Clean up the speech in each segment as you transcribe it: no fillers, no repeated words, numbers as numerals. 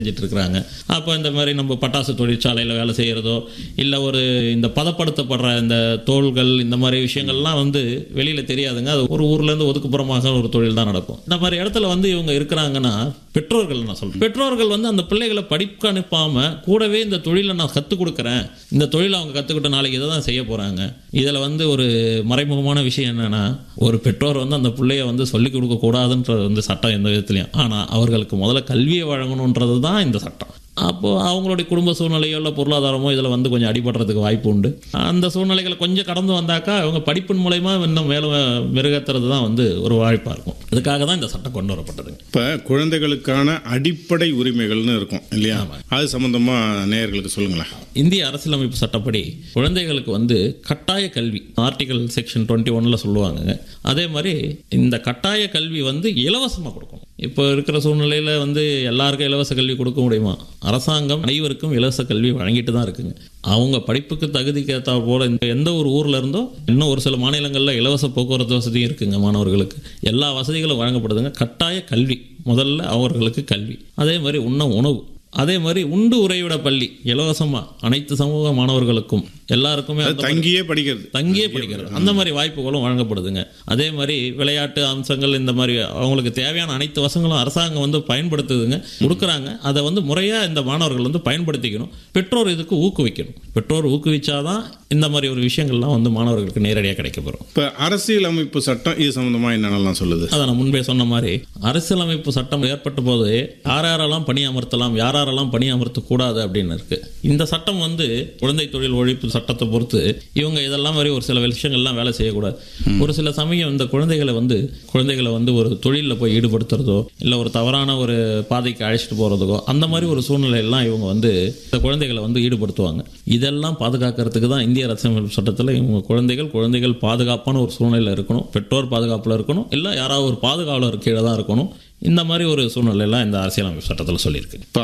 செஞ்சுட்டு இருக்கிறாங்க. அப்போ இந்த மாதிரி நம்ம பட்டாசு தொழிற்சாலையில் வேலை செய்கிறதோ இல்லை ஒரு இந்த பதப்படுத்தப்படுற இந்த தோள்கள் இந்த மாதிரி விஷயங்கள்லாம் வந்து வெளியில் தெரியாதுங்க. அது ஒரு ஊர்லேருந்து ஒதுக்குப்புறமாக ஒரு தொழில் தான் நடக்கும். இந்த மாதிரி இடத்துல வந்து இவங்க இருக்கிறாங்கன்னா பெற்றோர்கள், நான் சொல்கிறேன், பெற்றோர்கள் வந்து அந்த பிள்ளைகளை படிக்க அனுப்பாமல் கூடவே இந்த தொழிலை நான் கற்றுக் கொடுக்குறேன், இந்த தொழிலை அவங்க கற்றுக்கிட்ட நாளைக்கு இதை தான் செய்ய போகிறாங்க. இதில் வந்து ஒரு மறைமுகமான விஷயம் என்னென்னா, ஒரு பெற்றோர் வந்து அந்த பிள்ளைய வந்து சொல்லிக் கொடுக்கக்கூடாதுன்றது வந்து சட்டம் எந்த விதத்துலையும். ஆனால் அவர்களுக்கு முதல்ல கல்வியை வழங்கணுன்றது தான் இந்த சட்டம். அப்போது அவங்களுடைய குடும்ப சூழ்நிலையோ இல்லை பொருளாதாரமோ இதில் வந்து கொஞ்சம் அடிபடுறதுக்கு வாய்ப்பு உண்டு. அந்த சூழ்நிலைகளை கொஞ்சம் கடந்து வந்தாக்கா அவங்க படிப்பின் மூலயமா இன்னும் மேலும் மெருகத்துறது தான் வந்து ஒரு வாய்ப்பாக இருக்கும். அதுக்காக தான் இந்த சட்டம் கொண்டு வரப்பட்டதுங்க. இப்போ குழந்தைகளுக்கான அடிப்படை உரிமைகள்னு இருக்கும் இல்லையா? அது சம்மந்தமாக நேயர்களுக்கு சொல்லுங்களேன். இந்திய அரசியலமைப்பு சட்டப்படி குழந்தைகளுக்கு வந்து கட்டாய கல்வி ஆர்டிகல் செக்ஷன் 21 சொல்லுவாங்க. அதே மாதிரி இந்த கட்டாய கல்வி வந்து இலவசமாக கொடுக்கணும். இப்போ இருக்கிற சூழ்நிலையில் வந்து எல்லாருக்கும் இலவச கல்வி கொடுக்க முடியுமா? அரசாங்கம் அனைவருக்கும் இலவச கல்வி வழங்கிட்டு தான் இருக்குங்க. அவங்க படிப்புக்கு தகுதிக்கு ஏற்ற போல எந்த ஒரு ஊரில் இருந்தோ, இன்னும் ஒரு சில மாநிலங்களில் இலவச போக்குவரத்து வசதியும் இருக்குங்க. மாணவர்களுக்கு எல்லா வசதிகளும் வழங்கப்படுதுங்க. கட்டாய கல்வி முதல்ல அவர்களுக்கு கல்வி. அதே மாதிரி உணவு, அதே மாதிரி உண்டு உறைவிட பள்ளி இலவசமாக அனைத்து சமூக மாணவர்களுக்கும் எல்லாருக்குமே தங்கியே படிக்கிறது அந்த மாதிரி வாய்ப்புகளும் வழங்கப்படுதுங்க. அதே மாதிரி விளையாட்டு அம்சங்கள் இந்த மாதிரி அவங்களுக்கு தேவையான அனைத்து வசங்களும் அரசாங்கம் வந்து பயன்படுத்துதுங்க, கொடுக்குறாங்க. அதை வந்து முறையாக இந்த மாணவர்கள் வந்து பயன்படுத்திக்கணும். பெற்றோர் இதுக்கு ஊக்குவிக்கணும். பெற்றோர் ஊக்குவிச்சாதான் இந்த மாதிரி ஒரு விஷயங்கள்லாம் வந்து மாணவர்களுக்கு நேரடியாக கிடைக்கப்பெறும். இப்போ அரசியலமைப்பு சட்டம் இது சம்மந்தமாக என்னென்னலாம் சொல்லுது? அதை நான் முன்பே சொன்ன மாதிரி அரசியலமைப்பு சட்டம் ஏற்பட்ட போது யாரெல்லாம் பணி அமர்த்தலாம், யாரெல்லாம் பணி அமர்த்தக்கூடாது அப்படின்னு இருக்கு. இந்த சட்டம் வந்து குழந்தை தொழில் ஒழிப்பு சட்டத்தை பொறுத்து இவங்க இதெல்லாம் மாதிரி ஒரு சில விஷயங்கள்லாம் வேலை செய்யக்கூடாது. ஒரு சில சமயம் இந்த குழந்தைகளை வந்து ஒரு தொழிலில் போய் ஈடுபடுத்துறதோ இல்லை ஒரு தவறான ஒரு பாதைக்கு அழைச்சிட்டு போகிறதுக்கோ அந்த மாதிரி ஒரு சூழ்நிலையெல்லாம் இவங்க வந்து இந்த குழந்தைகளை வந்து ஈடுபடுத்துவாங்க. இதெல்லாம் பாதுகாக்கிறதுக்கு தான் இந்திய அரசியலமைப்பு சட்டத்தில் இவங்க குழந்தைகள் பாதுகாப்பான ஒரு சூழ்நிலையில் இருக்கணும், பெற்றோர் பாதுகாப்பில் இருக்கணும், இல்லை யாராவது ஒரு பாதுகாவலர் கீழே தான் இருக்கணும். இந்த மாதிரி ஒரு சூழ்நிலையெல்லாம் இந்த அரசியலமைப்பு சட்டத்தில் சொல்லியிருக்கு. இப்போ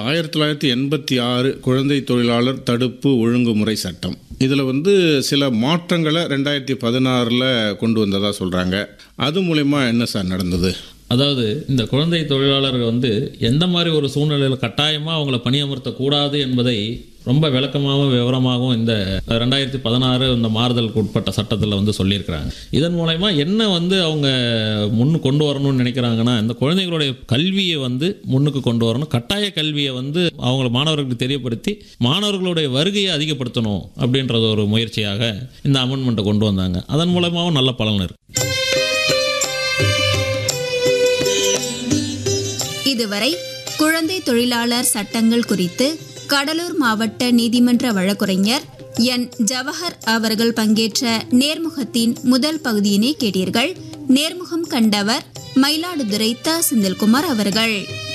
1986 குழந்தை தொழிலாளர் தடுப்பு ஒழுங்குமுறை சட்டம், இதில் வந்து சில மாற்றங்களை 2016 கொண்டு வந்ததாக சொல்கிறாங்க. அது மூலமா என்ன சார் நடந்தது? அதாவது இந்த குழந்தை தொழிலாளர்கள் வந்து எந்த மாதிரி ஒரு சூழ்நிலையில் கட்டாயமாக அவங்கள பணியமர்த்தக்கூடாது என்பதை ரொம்ப விளக்கமாகவும் விவரமாகவும் இந்த 2016 இந்த மாறுதலுக்கு உட்பட்ட சட்டத்தில் வந்து சொல்லியிருக்கிறாங்க. இதன் மூலமா என்ன வந்து அவங்க முன்னு கொண்டு வரணும்னு நினைக்கிறாங்கன்னா, இந்த குழந்தைகளுடைய கல்வியை வந்து முன்னுக்கு கொண்டு வரணும், கட்டாய கல்வியை வந்து அவங்கள மாணவர்களுக்கு தெரியப்படுத்தி மாணவர்களுடைய வருகையை அதிகப்படுத்தணும் அப்படின்றது ஒரு முயற்சியாக இந்த அமெண்ட்மெண்ட்டை கொண்டு வந்தாங்க. அதன் மூலமாகவும் நல்ல பலன் இருக்கு. இதுவரை குழந்தை தொழிலாளர் சட்டங்கள் குறித்து கடலூர் மாவட்ட நீதிமன்ற வழக்குரைஞர் என் ஜவஹர் அவர்கள் பங்கேற்ற நேர்முகத்தின் முதல் பகுதியினை கேட்டீர்கள். நேர்முகம் கண்டவர் மயிலாடுதுறை த. செந்தில்குமார் அவர்கள்.